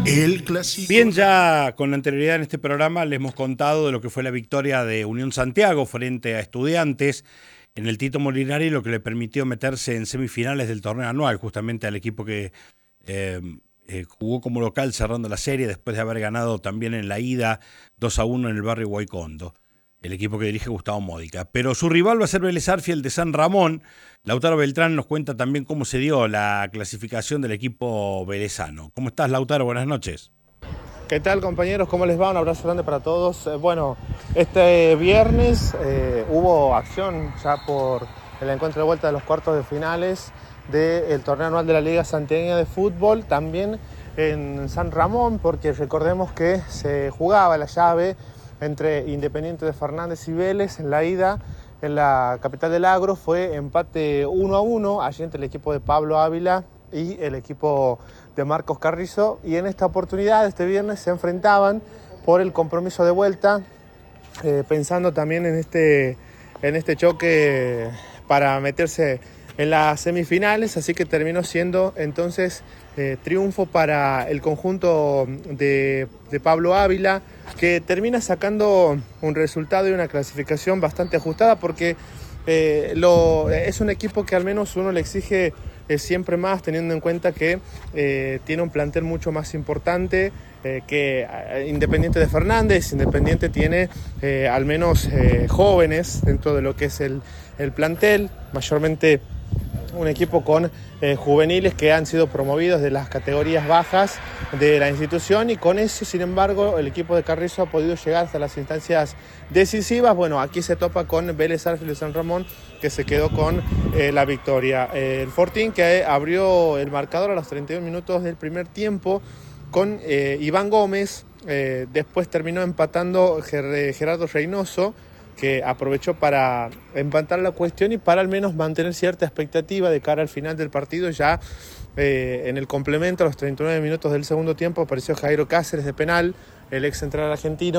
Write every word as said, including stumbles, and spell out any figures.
El clásico. Bien, ya con anterioridad en este programa les hemos contado de lo que fue la victoria de Unión Santiago frente a Estudiantes en el Tito Molinari, lo que le permitió meterse en semifinales del torneo anual, justamente al equipo que eh, eh, jugó como local cerrando la serie después de haber ganado también en la ida dos a uno en el barrio Guaycondo, el equipo que dirige Gustavo Módica. Pero su rival va a ser Vélez Arfield de San Ramón. Lautaro Beltrán nos cuenta también cómo se dio la clasificación del equipo velezano. ¿Cómo estás, Lautaro? Buenas noches. ¿Qué tal, compañeros? ¿Cómo les va? Un abrazo grande para todos. Eh, bueno, este viernes eh, hubo acción ya por el encuentro de vuelta de los cuartos de finales del torneo anual de la Liga Santiagueña de Fútbol, también en San Ramón, porque recordemos que se jugaba la llave entre Independiente de Fernández y Vélez. En la ida, en la capital del Agro, fue empate uno a uno, allí entre el equipo de Pablo Ávila y el equipo de Marcos Carrizo, y en esta oportunidad, este viernes, se enfrentaban por el compromiso de vuelta, eh, pensando también en este, en este choque para meterse en las semifinales, así que terminó siendo entonces eh, triunfo para el conjunto de, de Pablo Ávila, que termina sacando un resultado y una clasificación bastante ajustada, porque eh, lo, es un equipo que al menos uno le exige eh, siempre más, teniendo en cuenta que eh, tiene un plantel mucho más importante eh, que eh, Independiente de Fernández. Independiente tiene eh, al menos eh, jóvenes dentro de lo que es el, el plantel, mayormente un equipo con eh, juveniles que han sido promovidos de las categorías bajas de la institución, y con eso, sin embargo, el equipo de Carrizo ha podido llegar hasta las instancias decisivas. Bueno, aquí se topa con Vélez Arfield de San Ramón, que se quedó con eh, la victoria. Eh, el Fortín, que abrió el marcador a los treinta y un minutos del primer tiempo con eh, Iván Gómez, eh, después terminó empatando Ger- Gerardo Reynoso, que aprovechó para empatar la cuestión y para al menos mantener cierta expectativa de cara al final del partido. Ya eh, en el complemento, a los treinta y nueve minutos del segundo tiempo, apareció Jairo Cáceres de penal, el ex central argentino,